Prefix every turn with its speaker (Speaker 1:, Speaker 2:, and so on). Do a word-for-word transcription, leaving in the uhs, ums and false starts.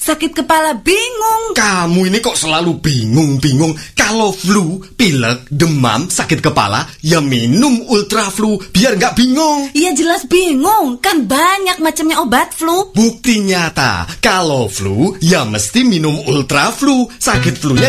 Speaker 1: sakit kepala bingung.
Speaker 2: Kamu ini kok selalu bingung-bingung. Kalau flu, pilek, demam, sakit kepala, ya minum Ultra Flu biar nggak bingung.
Speaker 1: Ya jelas bingung, kan banyak macamnya obat flu.
Speaker 2: Bukti nyata, kalau flu, ya mesti minum Ultra Flu. Sakit flunya